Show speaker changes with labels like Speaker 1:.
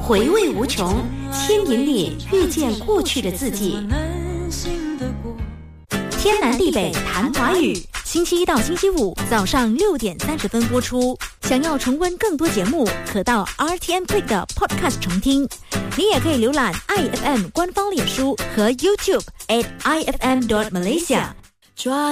Speaker 1: 回味无穷，牵引你遇见过去的自己。天南地北谈华语，星期一到星期五早上6点30分播出。想要重温更多节目，可到 RTM Click 的 Podcast 重听。你也可以浏览 IFM 官方脸书和 YouTube @IFM.Malaysia。